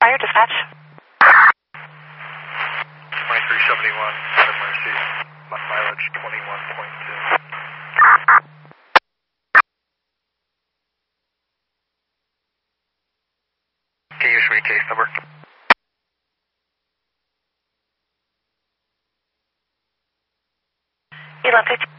Fire dispatch. 2371, out of Mercy, mileage 21.2. Can you use me case number? Elon 50.